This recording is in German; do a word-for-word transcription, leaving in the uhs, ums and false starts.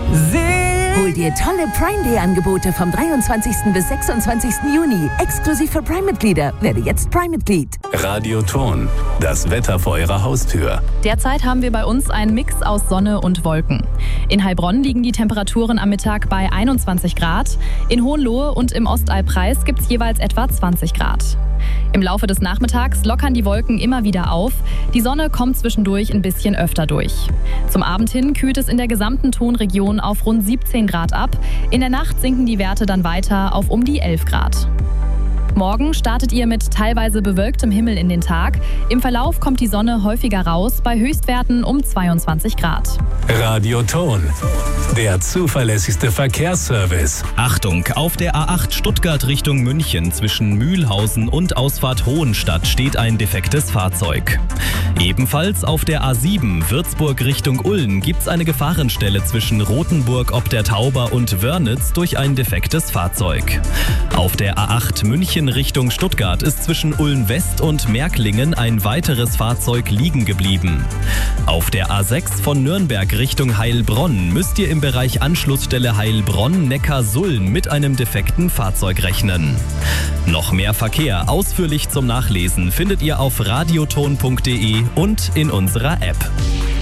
Hol dir tolle Prime Day Angebote vom dreiundzwanzigsten bis sechsundzwanzigsten Juni. Exklusiv für Prime-Mitglieder. Werde jetzt Prime-Mitglied. Radioton. Das Wetter vor Ihrer Haustür. Derzeit haben wir bei uns einen Mix aus Sonne und Wolken. In Heilbronn liegen die Temperaturen am Mittag bei einundzwanzig Grad. In Hohenlohe und im Ostalbkreis gibt es jeweils etwa zwanzig Grad. Im Laufe des Nachmittags lockern die Wolken immer wieder auf. Die Sonne kommt zwischendurch ein bisschen öfter durch. Zum Abend hin kühlt es in der gesamten Tonregion auf rund siebzehn Grad ab. In der Nacht sinken die Werte dann weiter auf um die elf Grad. Morgen startet ihr mit teilweise bewölktem Himmel in den Tag. Im Verlauf kommt die Sonne häufiger raus, bei Höchstwerten um zweiundzwanzig Grad. Radioton. Der zuverlässigste Verkehrsservice. Achtung, auf der A acht Stuttgart Richtung München zwischen Mühlhausen und Ausfahrt Hohenstadt steht ein defektes Fahrzeug. Ebenfalls auf der A sieben Würzburg Richtung Ulm gibt es eine Gefahrenstelle zwischen Rothenburg ob der Tauber und Wörnitz durch ein defektes Fahrzeug. Auf der A acht München Richtung Stuttgart ist zwischen Ulm West und Märklingen ein weiteres Fahrzeug liegen geblieben. Auf der A sechs von Nürnberg Richtung Heilbronn müsst ihr im Bereich Anschlussstelle Heilbronn-Neckar-Sulm mit einem defekten Fahrzeug rechnen. Noch mehr Verkehr ausführlich zum Nachlesen findet ihr auf radioton punkt de und in unserer App.